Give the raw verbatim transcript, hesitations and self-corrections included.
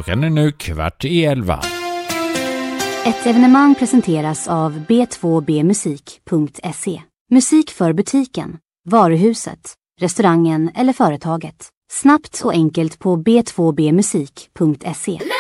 Klockan är nu kvart i elva. Ett evenemang presenteras av b två b musik punkt se. Musik för butiken, varuhuset, restaurangen eller företaget. Snabbt och enkelt på b två b musik punkt se.